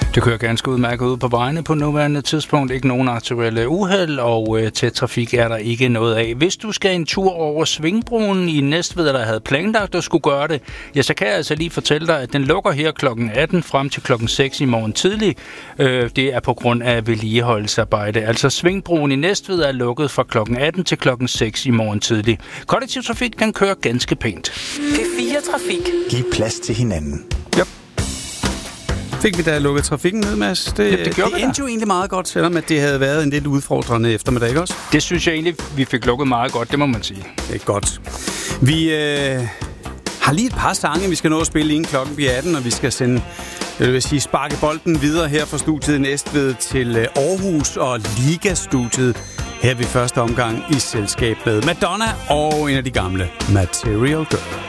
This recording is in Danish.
Det kører ganske udmærket ud på vejene på nuværende tidspunkt. Ikke nogen aktuelle uheld, og tæt trafik er der ikke noget af. Hvis du skal en tur over Svingbroen i Næstved, der havde planlagt at skulle gøre det, ja, så kan jeg altså lige fortælle dig, at den lukker her kl. 18 frem til kl. 6 i morgen tidlig. Det er på grund af vedligeholdelsesarbejde. Altså Svingbroen i Næstved er lukket fra kl. 18 til kl. 6 i morgen tidlig. Kollektiv trafik kan køre ganske pænt. P4 Trafik. Giv plads til hinanden. Ja. Fik vi da lukket trafikken ned, Mads? Det endte jo egentlig meget godt, selvom at det havde været en lidt udfordrende eftermiddag, ikke også? Det synes jeg egentlig, vi fik lukket meget godt, det må man sige. Det er godt. Vi har lige et par sange, vi skal nå at spille inden klokken bliver 18, og vi skal sende, sparke bolden videre her fra studiet i Næstved til Aarhus og Liga-studiet. Her ved første omgang i selskab med Madonna og en af de gamle, Material Girl.